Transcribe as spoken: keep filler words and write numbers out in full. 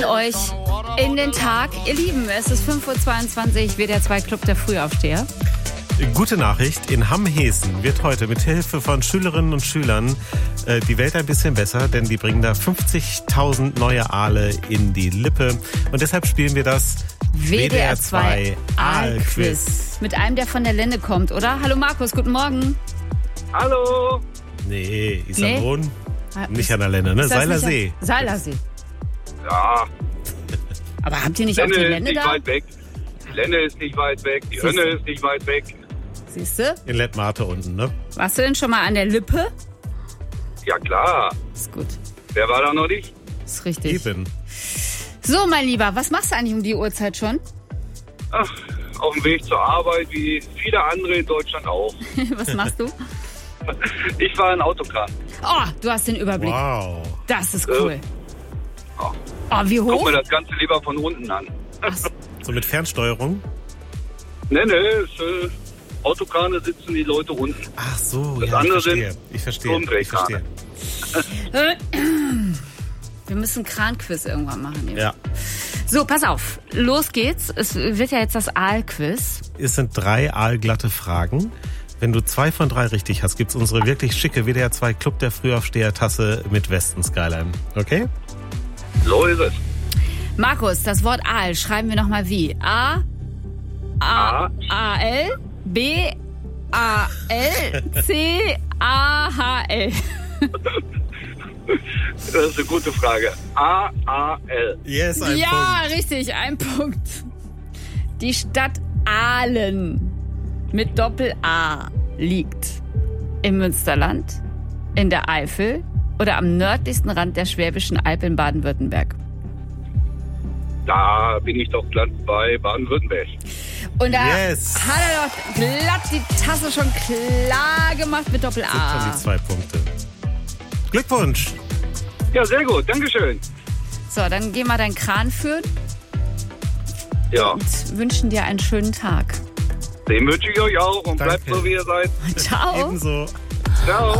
euch in den Tag. Ihr Lieben, es ist fünf Uhr zweiundzwanzig, W D R zwei Club der Frühaufsteher. Gute Nachricht, in Hamm-Hessen wird heute mit Hilfe von Schülerinnen und Schülern äh, die Welt ein bisschen besser, denn die bringen da fünfzigtausend neue Aale in die Lippe. Und deshalb spielen wir das W D R zwei Aalquiz. Mit einem, der von der Lenne kommt, oder? Hallo Markus, guten Morgen. Hallo. Nee, Iserlohn, nee? nicht an der Lenne, ne? Seilersee. Seilersee. Ja. Aber habt ihr nicht auch die Lenne Lenne ist nicht da? weit weg. Die Lenne ist nicht weit weg. Die Siehste. Hönne ist nicht weit weg. Siehst du? In Lettmate unten, ne? Warst du denn schon mal an der Lippe? Ja klar. Ist gut. Wer war da noch nicht? Ist richtig. Eben. So, mein Lieber, was machst du eigentlich um die Uhrzeit schon? Ach, auf dem Weg zur Arbeit, wie viele andere in Deutschland auch. Was machst du? Ich fahre in Autokran. Oh, du hast den Überblick. Wow. Das ist cool. Ja. Oh, wie Guck hoch? mir das Ganze lieber von unten an. So mit Fernsteuerung? Ne, ne, ist, äh, Autokrane sitzen die Leute unten. Ach so, Das ja, ich andere verstehe. sind Ich verstehe. Ich verstehe. Wir müssen Kranquiz irgendwann machen. Hier. Ja. So, pass auf. Los geht's. Es wird ja jetzt das Aalquiz. Es sind drei aalglatte Fragen. Wenn du zwei von drei richtig hast, gibt's unsere wirklich schicke W D R zwei Club der Frühaufsteher-Tasse mit Westen Skyline. Okay? So ist es. Markus, das Wort Aal schreiben wir nochmal wie? A, A, A, L, B, A, L, C, A, H, L. Das ist eine gute Frage. A A L. Yes, ein Ja, Punkt. richtig, ein Punkt. Die Stadt Aalen mit Doppel-A liegt im Münsterland, in der Eifel oder am nördlichsten Rand der Schwäbischen Alb in Baden-Württemberg. Da bin ich doch glatt bei Baden-Württemberg. Und da Yes. hat er doch glatt die Tasse schon klar gemacht mit Sind schon Doppel-A. die zwei Punkte. Glückwunsch. Ja, sehr gut. Dankeschön. So, dann geh mal deinen Kran führen Ja, und wünschen dir einen schönen Tag. den wünsche ich euch auch und bleibt Danke. so, wie ihr seid. Ciao. Ebenso. Ciao.